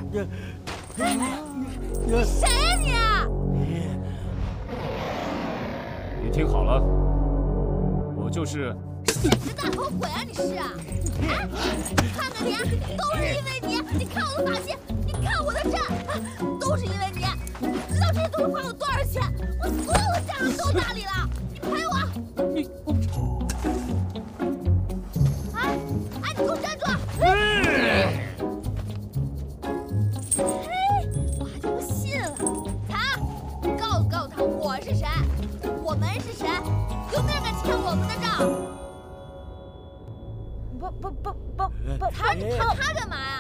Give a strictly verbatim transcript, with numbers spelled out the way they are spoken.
你谁呀你？ 你听好了，我就是。 简直大头鬼啊！你是啊！哎，看看你，都是因为你！你看我的发型，你看我的阵，都是因为你！你知道这些东西花我多少钱？我所有的嫁妆都打理了，你赔我！ 你我。 哎哎，你给我站住！嘿，我还就不信了。他，告诉告诉他我是谁，我们是谁，有没有人敢欠我们的账？不不不不不，他他他干嘛呀？